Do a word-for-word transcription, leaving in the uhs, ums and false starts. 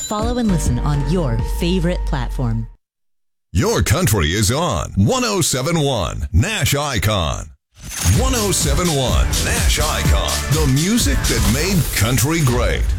follow and listen on your favorite platform. Your country is on one oh seven point one Nash Icon. one oh seven point one Nash Icon. The music that made country great.